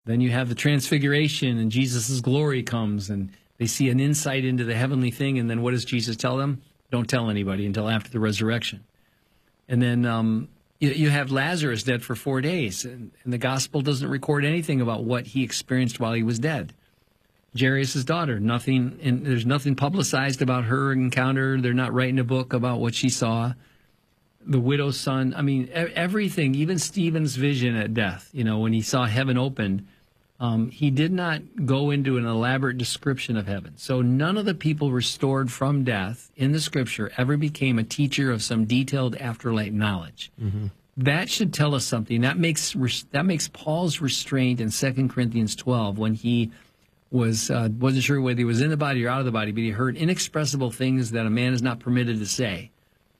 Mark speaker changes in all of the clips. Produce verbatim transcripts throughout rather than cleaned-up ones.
Speaker 1: Then you have the transfiguration, and Jesus' glory comes, and they see an insight into the heavenly thing. And then what does Jesus tell them? Don't tell anybody until after the resurrection. And then um, you, you have Lazarus dead for four days, and, and the gospel doesn't record anything about what he experienced while he was dead. Jairus' daughter, nothing, and there's nothing publicized about her encounter. They're not writing a book about what she saw. The widow's son, I mean, everything, even Stephen's vision at death, you know, when he saw heaven opened, um, he did not go into an elaborate description of heaven. So none of the people restored from death in the scripture ever became a teacher of some detailed afterlife knowledge. Mm-hmm. That should tell us something. That makes that makes Paul's restraint in Second Corinthians twelve when he was, uh, wasn't sure whether he was in the body or out of the body, but he heard inexpressible things that a man is not permitted to say.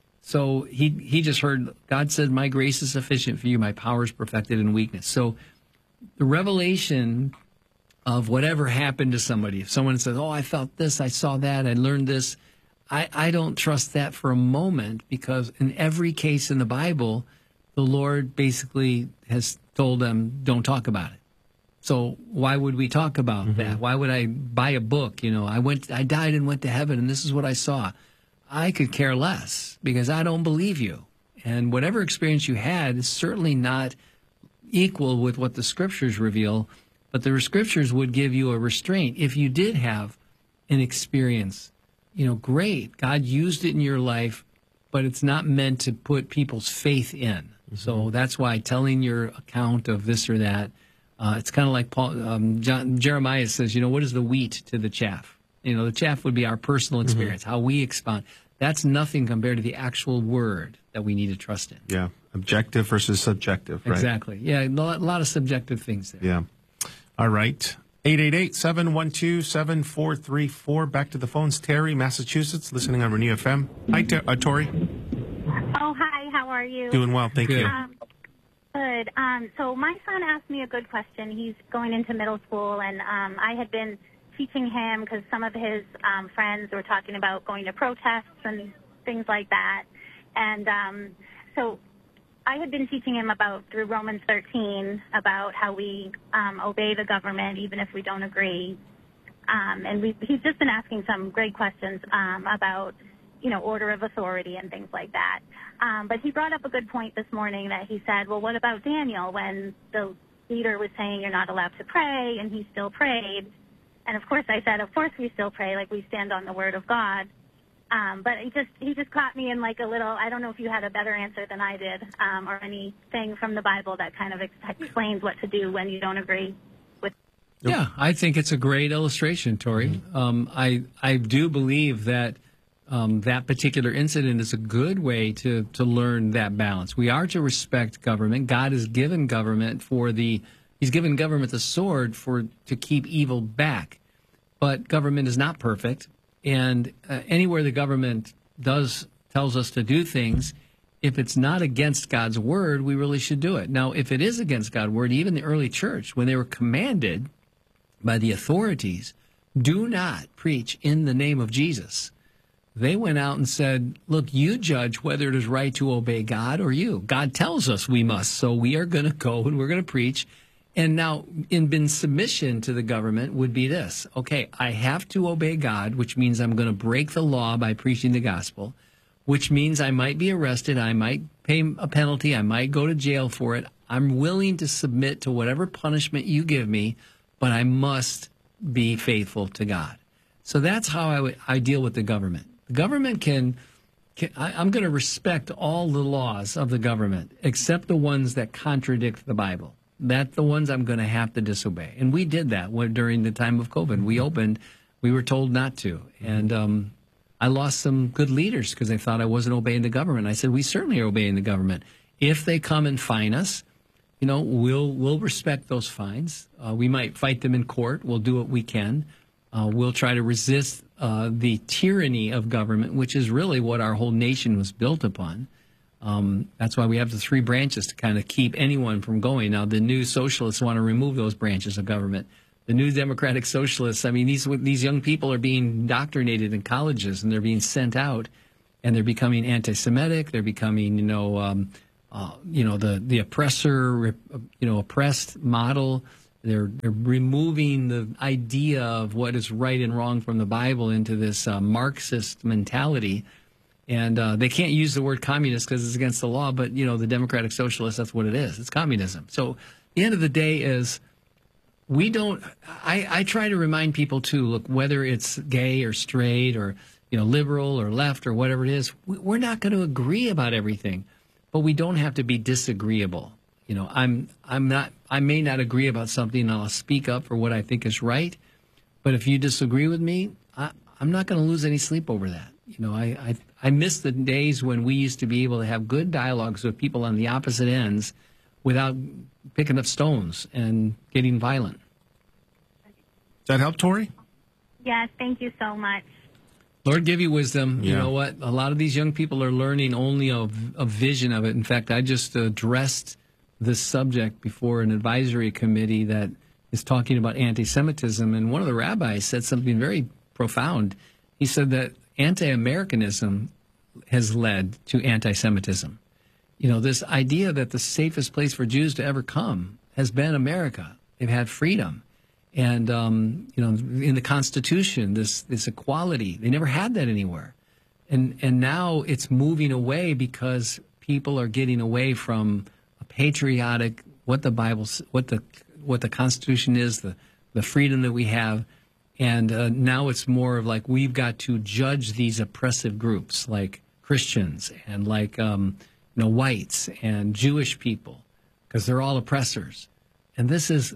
Speaker 1: So he he just heard, God said, my grace is sufficient for you. My power is perfected in weakness. So the revelation of whatever happened to somebody, if someone says, oh, I felt this, I saw that, I learned this, I, I don't trust that for a moment, because in every case in the Bible, the Lord basically has told them, don't talk about it. So why would we talk about mm-hmm. that? Why would I buy a book? You know, I went, I died and went to heaven, and this is what I saw. I could care less, because I don't believe you. And whatever experience you had is certainly not equal with what the scriptures reveal, but the scriptures would give you a restraint. If you did have an experience, you know, great. God used it in your life, but it's not meant to put people's faith in. Mm-hmm. So that's why telling your account of this or that, uh, it's kind of like Paul, um, John, Jeremiah says, you know, what is the wheat to the chaff? You know, the chaff would be our personal experience, mm-hmm. how we expound. That's nothing compared to the actual word that we need to trust in.
Speaker 2: Yeah, objective versus subjective, right?
Speaker 1: Exactly. Yeah, a lot of subjective things there.
Speaker 2: Yeah. All right. eight eight eight, seven one two, seven four three four. Back to the phones. Terry, Massachusetts, listening on Renew F M. Hi, Ter- uh, Tori.
Speaker 3: Oh, hi. How are you?
Speaker 2: Doing well, thank
Speaker 1: good.
Speaker 2: you.
Speaker 3: Um, good. Um, so my son asked me a good question. He's going into middle school, and um, I had been teaching him because some of his um, friends were talking about going to protests and things like that. And um, so I had been teaching him about, through Romans thirteen, about how we um, obey the government even if we don't agree. Um, and we, he's just been asking some great questions um, about, you know, order of authority and things like that. Um, but he brought up a good point this morning that he said, well, what about Daniel when the leader was saying you're not allowed to pray and he still prayed? And, of course, I said, of course we still pray, like we stand on the word of God. Um, but he just he just caught me in like a little, I don't know if you had a better answer than I did, um, or anything from the Bible that kind of ex- explains what to do when you don't agree with.
Speaker 1: Yeah, I think it's a great illustration, Tori. Mm-hmm. Um, I I do believe that um, that particular incident is a good way to, to learn that balance. We are to respect government. God has given government for the, he's given government the sword for to keep evil back. But government is not perfect. And uh, anywhere the government does tells us to do things, if it's not against God's word, we really should do it. Now, if it is against God's word, even the early church, when they were commanded by the authorities, do not preach in the name of Jesus, they went out and said, look, you judge whether it is right to obey God or you. God tells us we must, so we are going to go and we're going to preach. And now, in, in submission to the government would be this. Okay, I have to obey God, which means I'm going to break the law by preaching the gospel, which means I might be arrested, I might pay a penalty, I might go to jail for it. I'm willing to submit to whatever punishment you give me, but I must be faithful to God. So that's how I, would, I deal with the government. The government can, can I, I'm going to respect all the laws of the government, except the ones that contradict the Bible. That's the ones I'm going to have to disobey. And we did that when, during the time of COVID. We opened, we were told not to. And um, I lost some good leaders because they thought I wasn't obeying the government. I said, we certainly are obeying the government. If they come and fine us, you know, we'll we'll respect those fines. Uh, we might fight them in court. We'll do what we can. Uh, we'll try to resist uh, the tyranny of government, which is really what our whole nation was built upon. Um, that's why we have the three branches to kind of keep anyone from going. Now, the new socialists want to remove those branches of government. The new democratic socialists, I mean, these these young people are being indoctrinated in colleges, and they're being sent out, and they're becoming anti-Semitic. They're becoming, you know, um, uh, you know, the the oppressor, you know, oppressed model. They're, they're removing the idea of what is right and wrong from the Bible into this uh, Marxist mentality. And uh, they can't use the word communist because it's against the law, but, you know, the Democratic Socialists, that's what it is. It's communism. So the end of the day is we don't, I, I try to remind people too, look, whether it's gay or straight or, you know, liberal or left or whatever it is, we, we're not going to agree about everything, but we don't have to be disagreeable. You know, I'm, I'm not, I may not agree about something and I'll speak up for what I think is right. But if you disagree with me, I, I'm not going to lose any sleep over that. You know, I, I, I miss the days when we used to be able to have good dialogues with people on the opposite ends without picking up stones and getting violent.
Speaker 2: Does that help, Tori?
Speaker 3: Yes, thank you so much.
Speaker 1: Lord give you wisdom. You
Speaker 2: Yeah.
Speaker 1: know what? A lot of these young people are learning only a, a vision of it. In fact, I just addressed this subject before an advisory committee that is talking about anti-Semitism, and one of the rabbis said something very profound. He said that anti-Americanism has led to anti-Semitism. You know, this idea that the safest place for Jews to ever come has been America. They've had freedom. And, um, you know, in the Constitution, this, this equality, they never had that anywhere. And, and now it's moving away because people are getting away from a patriotic, what the Bible, what the, what the Constitution is, the, the freedom that we have. And uh, now it's more of like we've got to judge these oppressive groups like Christians and like, um, you know, whites and Jewish people because they're all oppressors. And this is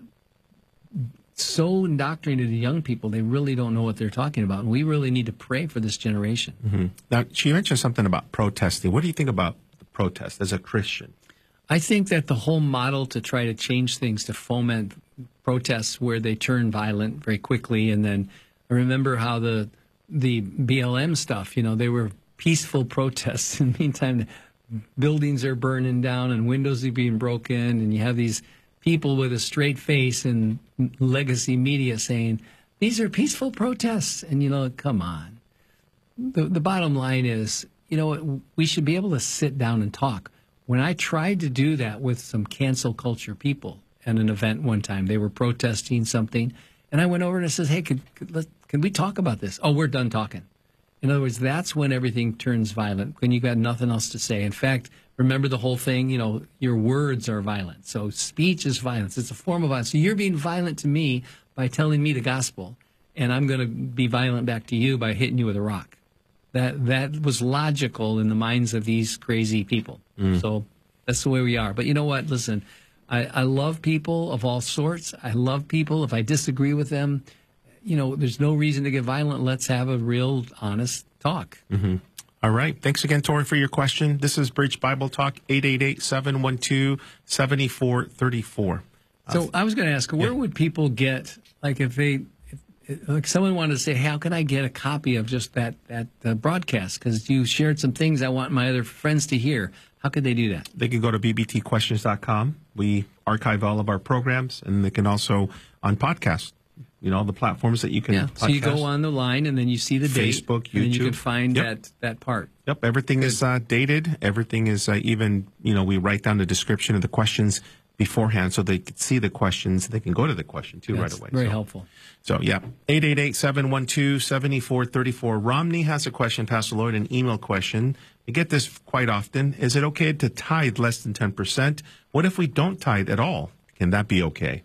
Speaker 1: so indoctrinated to young people, they really don't know what they're talking about. And we really need to pray for this generation.
Speaker 2: Mm-hmm. Now, she mentioned something about protesting. What do you think about the protest as a Christian?
Speaker 1: I think that the whole model to try to change things, to foment protests where they turn violent very quickly, and then I remember how the the B L M stuff, you know, they were peaceful protests. In the meantime, buildings are burning down and windows are being broken, and you have these people with a straight face and legacy media saying, these are peaceful protests. And, you know, come on. The, the bottom line is, you know, we should be able to sit down and talk. When I tried to do that with some cancel culture people at an event one time, they were protesting something, and I went over and I said, hey, could, could, let, can we talk about this? Oh, we're done talking. In other words, that's when everything turns violent, when you've got nothing else to say. In fact, remember the whole thing, you know, your words are violent. So speech is violence. It's a form of violence. So you're being violent to me by telling me the gospel, and I'm going to be violent back to you by hitting you with a rock. That that was logical in the minds of these crazy people. Mm. So that's the way we are. But you know what? Listen, I, I love people of all sorts. I love people. If I disagree with them, you know, there's no reason to get violent. Let's have a real, honest talk.
Speaker 2: Mm-hmm. All right. Thanks again, Tori, for your question. This is Bridge Bible Talk, eight eight eight, seven one two, seven four three four.
Speaker 1: So
Speaker 2: uh,
Speaker 1: I was going to ask, where
Speaker 2: yeah.
Speaker 1: would people get, like if they, if, like someone wanted to say, how can I get a copy of just that, that uh, broadcast? Because you shared some things I want my other friends to hear. How could they do that?
Speaker 2: They can go to b b t questions dot com. We archive all of our programs, and they can also on podcast. You know, all the platforms that you can
Speaker 1: Yeah.
Speaker 2: podcast.
Speaker 1: So you go on the line, and then you see the date.
Speaker 2: Facebook, YouTube.
Speaker 1: And then you can find
Speaker 2: Yep.
Speaker 1: that, that part.
Speaker 2: Yep, everything is uh, dated. Everything is uh, even, you know, we write down the description of the questions beforehand so they can see the questions. They can go to the question, too,
Speaker 1: That's
Speaker 2: right away.
Speaker 1: very
Speaker 2: so,
Speaker 1: helpful.
Speaker 2: So, yeah, eight eight eight, seven one two, seven four three four. Romney has a question, Pastor Lloyd, an email question. We get this quite often. Is it okay to tithe less than ten percent? What if we don't tithe at all? Can that be okay?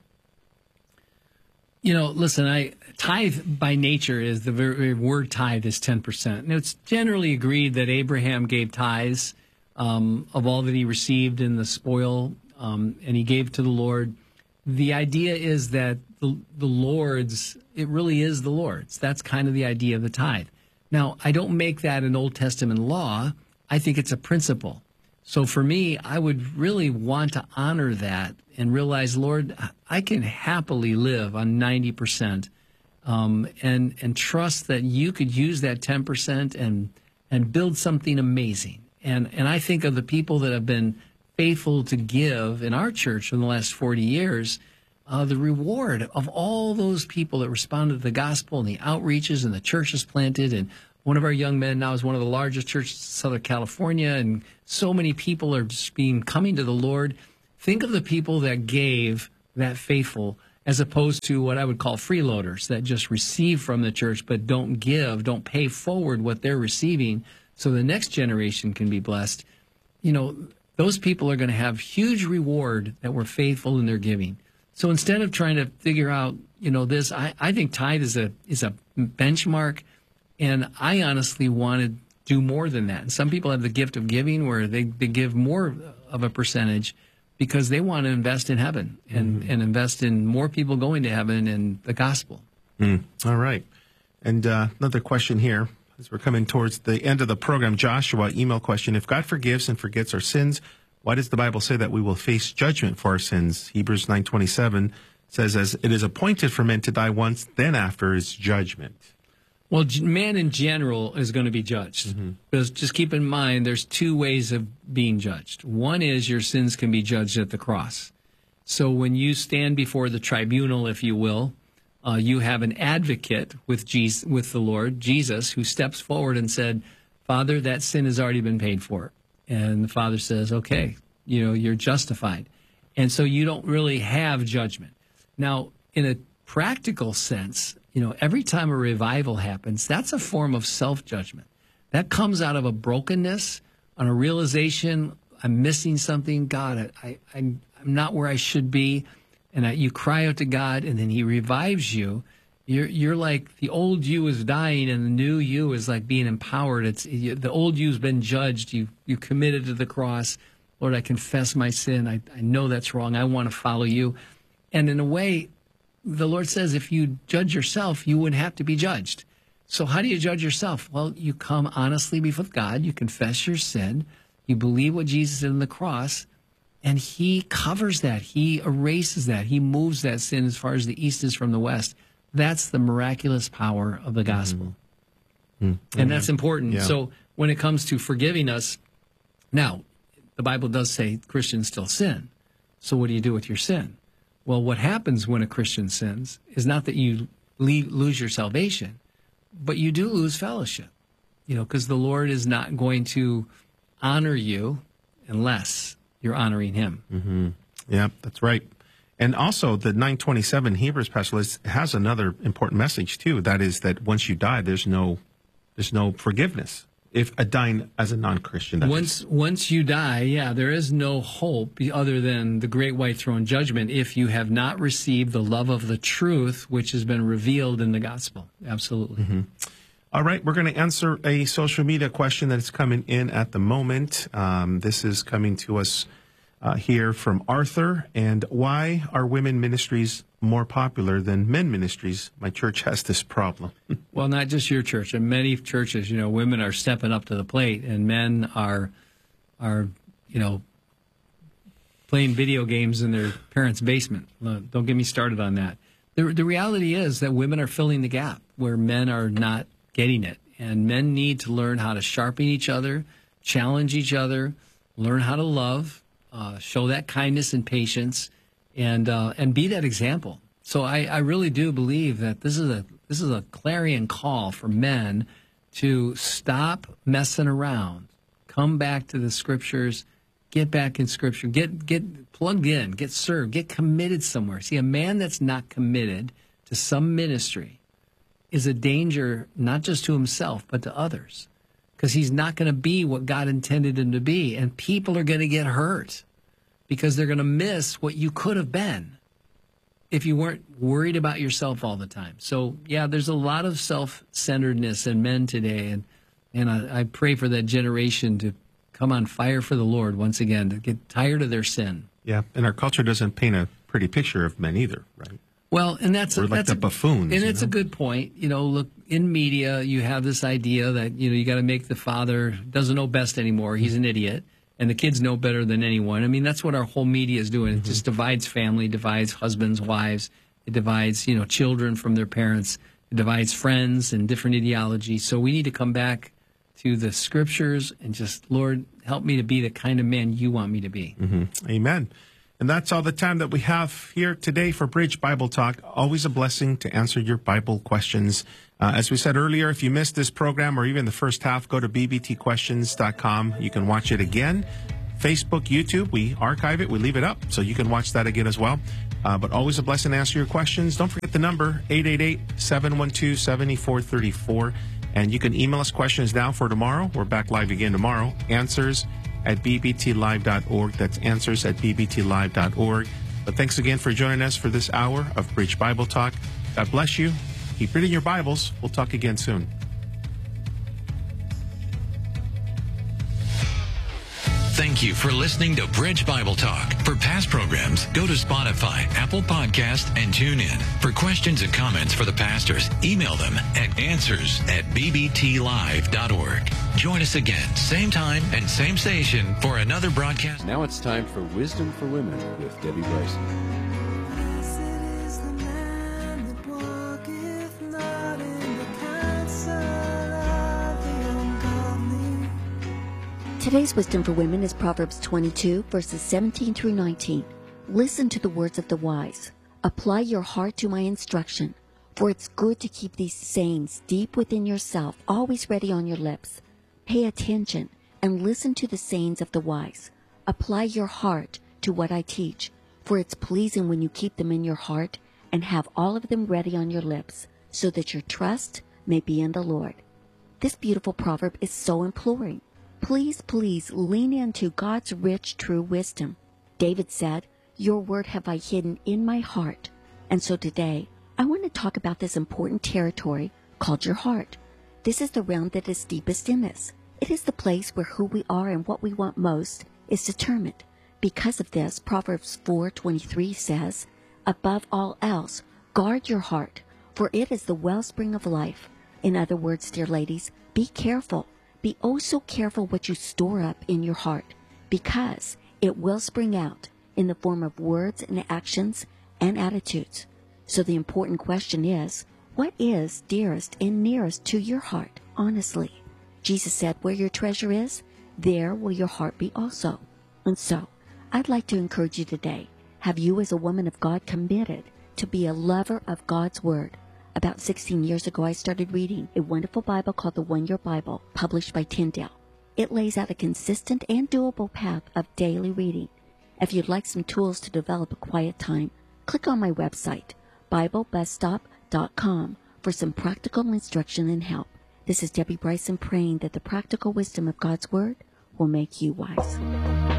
Speaker 1: You know, listen, I tithe by nature is the very word tithe is ten percent. And it's generally agreed that Abraham gave tithes um, of all that he received in the spoil, um, and he gave to the Lord. The idea is that the, the Lord's, it really is the Lord's. That's kind of the idea of the tithe. Now, I don't make that an Old Testament law. I think it's a principle. So for me, I would really want to honor that and realize, Lord, I can happily live on ninety percent um, and and trust that you could use that ten percent and and build something amazing. And and I think of the people that have been faithful to give in our church in the last forty years, uh, the reward of all those people that responded to the gospel and the outreaches and the churches planted. And one of our young men now is one of the largest churches in Southern California, and so many people are just being coming to the Lord. Think of the people that gave that faithful as opposed to what I would call freeloaders that just receive from the church but don't give, don't pay forward what they're receiving so the next generation can be blessed. You know, those people are going to have huge reward that were faithful in their giving. So instead of trying to figure out, you know, this, I, I think tithe is a is a benchmark, and I honestly want to do more than that. And some people have the gift of giving where they, they give more of a percentage because they want to invest in heaven and, mm-hmm. and invest in more people going to heaven and the gospel.
Speaker 2: Mm. All right. And uh, another question here as we're coming towards the end of the program. Joshua, email question. If God forgives and forgets our sins, why does the Bible say that we will face judgment for our sins? Hebrews nine twenty-seven says, as it is appointed for men to die once, then after is judgment.
Speaker 1: Well, man in general is going to be judged. Mm-hmm. Because just keep in mind, there's two ways of being judged. One is your sins can be judged at the cross. So when you stand before the tribunal, if you will, uh, you have an advocate with Jesus, with the Lord, Jesus, who steps forward and said, Father, that sin has already been paid for. And the Father says, okay, you know, you're justified. And so you don't really have judgment. Now, in a practical sense, you know, every time a revival happens, that's a form of self-judgment. That comes out of a brokenness, on a realization, I'm missing something. God, I, I, I'm, I'm not where I should be. And I, you cry out to God, and then he revives you. You're, you're like the old you is dying, and the new you is like being empowered. It's you, the old you's been judged. You you committed to the cross. Lord, I confess my sin. I, I know that's wrong. I want to follow you. And in a way, the Lord says if you judge yourself, you wouldn't have to be judged. So how do you judge yourself? Well, you come honestly before God. You confess your sin. You believe what Jesus did on the cross. And he covers that. He erases that. He moves that sin as far as the east is from the west. That's the miraculous power of the gospel. Mm-hmm. Mm-hmm. And that's important. Yeah. So when it comes to forgiving us, now, the Bible does say Christians still sin. So what do you do with your sin? Well, what happens when a Christian sins is not that you leave, lose your salvation, but you do lose fellowship, you know, because the Lord is not going to honor you unless you're honoring him.
Speaker 2: Mm-hmm. Yeah, that's right. And also the nine twenty-seven Hebrews passage has another important message too. That is that once you die, there's no, there's no forgiveness. If a dying as a non-Christian.
Speaker 1: Once, once you die, yeah, there is no hope other than the great white throne judgment if you have not received the love of the truth, which has been revealed in the gospel. Absolutely.
Speaker 2: Mm-hmm. All right, we're going to answer a social media question that is coming in at the moment. Um, this is coming to us uh, here from Arthur. And why are women ministries more popular than men ministries? My church has this problem.
Speaker 1: Well, not just your church. In many churches, you know, women are stepping up to the plate, and men are, are, you know, playing video games in their parents' basement. Don't get me started on that. The, the reality is that women are filling the gap where men are not getting it, and men need to learn how to sharpen each other, challenge each other, learn how to love, uh, show that kindness and patience, and uh, and be that example. So I, I really do believe that this is a this is a clarion call for men to stop messing around, come back to the scriptures, get back in scripture, get get plugged in, get served, get committed somewhere. See, a man that's not committed to some ministry is a danger not just to himself but to others, because he's not going to be what God intended him to be, and people are going to get hurt because they're going to miss what you could have been if you weren't worried about yourself all the time. So, yeah, there's a lot of self-centeredness in men today, and, and I, I pray for that generation to come on fire for the Lord once again, to get tired of their sin.
Speaker 2: Yeah, and our culture doesn't paint a pretty picture of men either, right?
Speaker 1: Well, and that's
Speaker 2: We're
Speaker 1: a,
Speaker 2: like
Speaker 1: that's
Speaker 2: the
Speaker 1: a,
Speaker 2: buffoons.
Speaker 1: And it's
Speaker 2: know?
Speaker 1: a good point. You know, look, in media, you have this idea that, you know, you got to make the father doesn't know best anymore. He's an idiot. And the kids know better than anyone. I mean, that's what our whole media is doing. It mm-hmm. just divides family, divides husbands, wives. It divides, you know, children from their parents. It divides friends and different ideologies. So we need to come back to the scriptures and just, Lord, help me to be the kind of man you want me to be.
Speaker 2: Mm-hmm. Amen. And that's all the time that we have here today for Bridge Bible Talk. Always a blessing to answer your Bible questions. Uh, as we said earlier, if you missed this program or even the first half, go to b b t questions dot com. You can watch it again. Facebook, YouTube, we archive it, we leave it up, so you can watch that again as well. Uh, but always a blessing to answer your questions. Don't forget the number, eight eight eight, seven one two, seven four three four. And you can email us questions now for tomorrow. We're back live again tomorrow. Answers at b b t live dot org. That's answers at b b t live dot org. But thanks again for joining us for this hour of Bridge Bible Talk. God bless you. Keep reading your Bibles. We'll talk again soon.
Speaker 4: Thank you for listening to Bridge Bible Talk. For past programs, go to Spotify, Apple Podcast, and tune in. For questions and comments for the pastors, email them at answers at b b t live dot org. Join us again, same time and same station for another broadcast.
Speaker 5: Now it's time for Wisdom for Women with Debbie Bryson.
Speaker 6: Today's Wisdom for Women is Proverbs twenty-two, verses seventeen through nineteen. Listen to the words of the wise. Apply your heart to my instruction, for it's good to keep these sayings deep within yourself, always ready on your lips. Pay attention and listen to the sayings of the wise. Apply your heart to what I teach, for it's pleasing when you keep them in your heart and have all of them ready on your lips, so that your trust may be in the Lord. This beautiful proverb is so imploring. Please, please lean into God's rich, true wisdom. David said, your word have I hidden in my heart. And so today, I want to talk about this important territory called your heart. This is the realm that is deepest in us. It is the place where who we are and what we want most is determined. Because of this, Proverbs four twenty-three says, above all else, guard your heart, for it is the wellspring of life. In other words, dear ladies, be careful. Be oh so careful what you store up in your heart, because it will spring out in the form of words and actions and attitudes. So the important question is, what is dearest and nearest to your heart, honestly? Jesus said, where your treasure is, there will your heart be also. And so, I'd like to encourage you today, have you as a woman of God committed to be a lover of God's Word? About sixteen years ago, I started reading a wonderful Bible called the One Year Bible, published by Tyndale. It lays out a consistent and doable path of daily reading. If you'd like some tools to develop a quiet time, click on my website, bible bus stop dot com, for some practical instruction and help. This is Debbie Bryson praying that the practical wisdom of God's Word will make you wise.